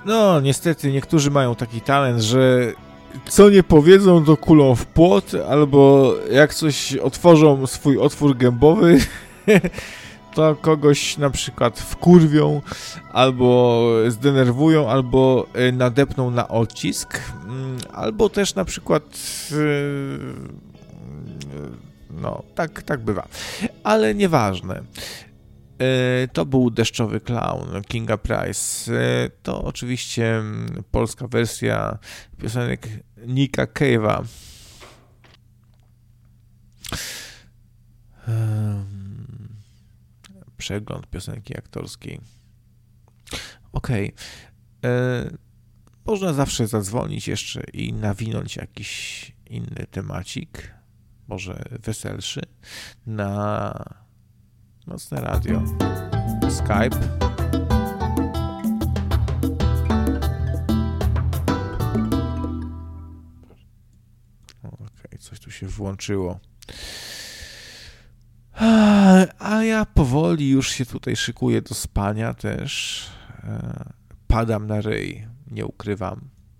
No, niestety niektórzy mają taki talent, że co nie powiedzą, to kulą w płot, albo jak coś otworzą swój otwór gębowy, to kogoś na przykład wkurwią, albo zdenerwują, albo nadepną na odcisk, albo też na przykład no, tak bywa. Ale nieważne. To był Deszczowy Klaun Kinga Price. To oczywiście polska wersja piosenek Nicka Cave'a. Przegląd piosenki aktorskiej. Okej. Można zawsze zadzwonić jeszcze i nawinąć jakiś inny temacik, może weselszy, na Nocne Radio. Skype. Okej, coś tu się włączyło. A ja powoli już się tutaj szykuję do spania też. Padam na ryj, nie ukrywam.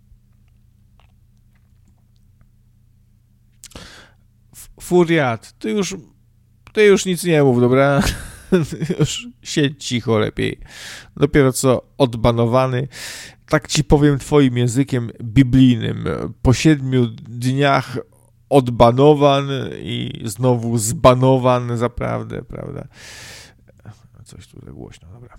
Furiat, ty już nic nie mów, dobra? Już siedź cicho lepiej. Dopiero co odbanowany, tak ci powiem twoim językiem biblijnym. Po 7 dniach odbanowan i znowu zbanowan zaprawdę, prawda? Coś tu za głośno, dobra.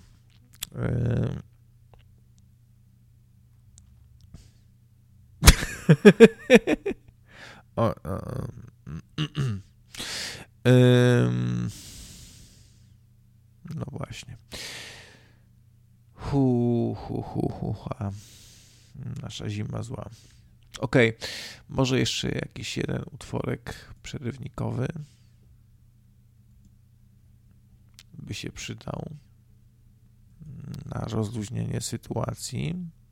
No właśnie. Nasza zima zła. Okej, może jeszcze jakiś jeden utworek przerywnikowy by się przydał na rozluźnienie sytuacji.